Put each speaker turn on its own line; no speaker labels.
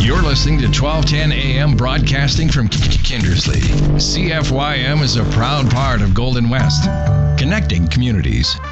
You're listening to 1210 AM broadcasting from Kindersley. CFYM is a proud part of Golden West, connecting communities.